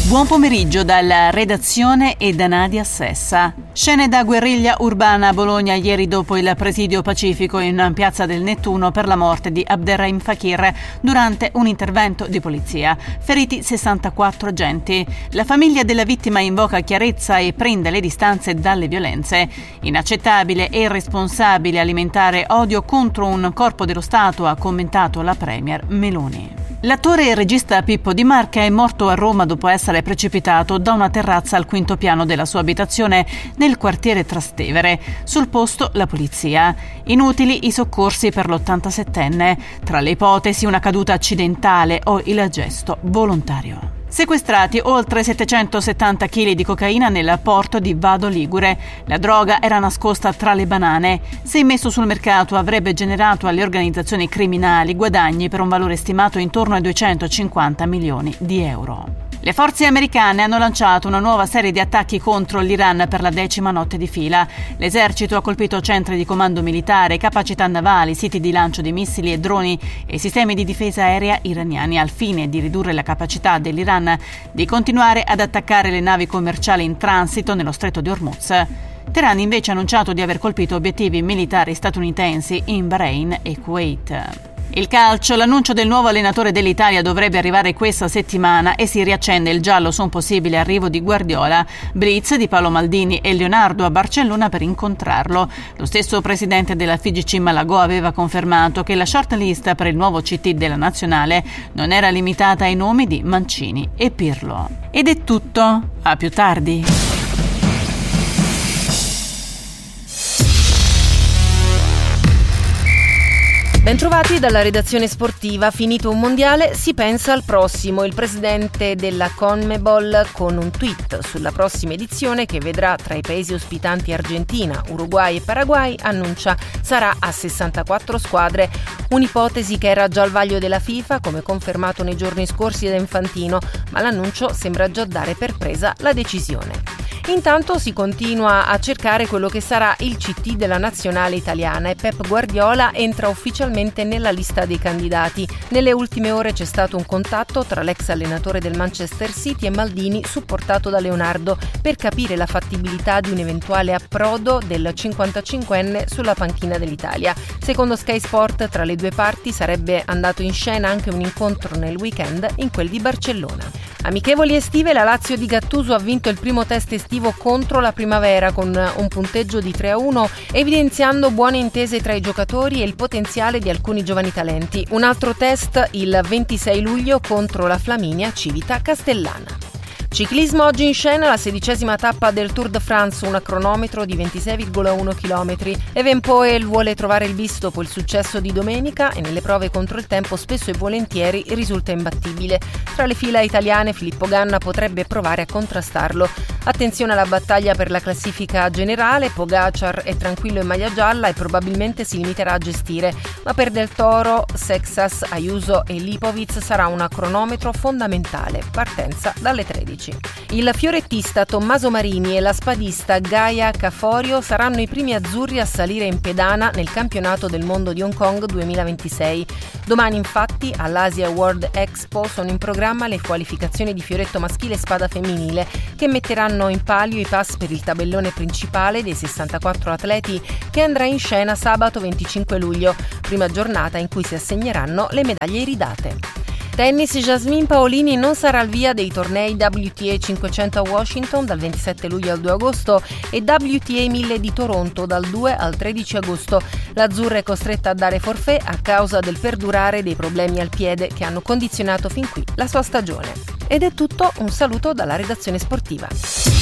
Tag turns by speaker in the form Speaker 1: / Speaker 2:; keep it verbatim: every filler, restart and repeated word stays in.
Speaker 1: Buon pomeriggio dalla redazione e da Nadia Sessa. Scene da guerriglia urbana a Bologna ieri dopo il presidio pacifico in Piazza del Nettuno per la morte di Abderrahim Fakir durante un intervento di polizia. Feriti sessantaquattro agenti. La famiglia della vittima invoca chiarezza e prende le distanze dalle violenze. Inaccettabile e irresponsabile alimentare odio contro un corpo dello Stato, ha commentato la premier Meloni. L'attore e regista Pippo Di Marca è morto a Roma dopo essere precipitato da una terrazza al quinto piano della sua abitazione nel quartiere Trastevere. Sul posto la polizia. Inutili i soccorsi per l'ottantasettenne. Tra le ipotesi una caduta accidentale o il gesto volontario. Sequestrati oltre settecentosettanta chili di cocaina nel porto di Vado Ligure. La droga era nascosta tra le banane. Se immesso sul mercato avrebbe generato alle organizzazioni criminali guadagni per un valore stimato intorno ai duecentocinquanta milioni di euro. Le forze americane hanno lanciato una nuova serie di attacchi contro l'Iran per la decima notte di fila. L'esercito ha colpito centri di comando militare, capacità navali, siti di lancio di missili e droni e sistemi di difesa aerea iraniani al fine di ridurre la capacità dell'Iran di continuare ad attaccare le navi commerciali in transito nello stretto di Hormuz. Teheran invece ha annunciato di aver colpito obiettivi militari statunitensi in Bahrain e Kuwait. Il calcio, l'annuncio del nuovo allenatore dell'Italia dovrebbe arrivare questa settimana e si riaccende il giallo su un possibile arrivo di Guardiola. Blitz di Paolo Maldini e Leonardo a Barcellona per incontrarlo. Lo stesso presidente della F I G C Malagò aveva confermato che la shortlist per il nuovo C T della nazionale non era limitata ai nomi di Mancini e Pirlo. Ed è tutto, a più tardi.
Speaker 2: Bentrovati dalla redazione sportiva. Finito un mondiale, si pensa al prossimo. Il presidente della CONMEBOL, con un tweet sulla prossima edizione che vedrà tra i paesi ospitanti Argentina, Uruguay e Paraguay, annuncia sarà a sessantaquattro squadre. Un'ipotesi che era già al vaglio della FIFA, come confermato nei giorni scorsi da Infantino, ma l'annuncio sembra già dare per presa la decisione. Intanto si continua a cercare quello che sarà il C T della nazionale italiana e Pep Guardiola entra ufficialmente nella lista dei candidati. Nelle ultime ore c'è stato un contatto tra l'ex allenatore del Manchester City e Maldini, supportato da Leonardo, per capire la fattibilità di un eventuale approdo del cinquantacinquenne sulla panchina dell'Italia. Secondo Sky Sport, tra le due parti sarebbe andato in scena anche un incontro nel weekend in quel di Barcellona. Amichevoli estive, la Lazio di Gattuso ha vinto il primo test estivo contro la Primavera con un punteggio di tre a uno, evidenziando buone intese tra i giocatori e il potenziale di alcuni giovani talenti. Un altro test il ventisei luglio contro la Flaminia Civita Castellana. Ciclismo, oggi in scena la sedicesima tappa del Tour de France, un cronometro di ventisei virgola uno chilometri. Evenpoel vuole trovare il bis dopo il successo di domenica e nelle prove contro il tempo spesso e volentieri risulta imbattibile. Tra le fila italiane Filippo Ganna potrebbe provare a contrastarlo. Attenzione alla battaglia per la classifica generale, Pogacar è tranquillo in maglia gialla e probabilmente si limiterà a gestire, ma per Del Toro, Sexas, Ayuso e Lipovic sarà un cronometro fondamentale, partenza dalle tredici. Il fiorettista Tommaso Marini e la spadista Gaia Caforio saranno i primi azzurri a salire in pedana nel campionato del mondo di Hong Kong duemilaventisei. Domani infatti all'Asia World Expo sono in programma le qualificazioni di fioretto maschile e spada femminile che metteranno in palio i pass per il tabellone principale dei sessantaquattro atleti che andrà in scena sabato venticinque luglio, prima giornata in cui si assegneranno le medaglie iridate. Tennis, Jasmine Paolini non sarà al via dei tornei W T A cinquecento a Washington dal ventisette luglio al due agosto e W T A mille di Toronto dal due al tredici agosto. L'azzurra è costretta a dare forfait a causa del perdurare dei problemi al piede che hanno condizionato fin qui la sua stagione. Ed è tutto, un saluto dalla redazione sportiva.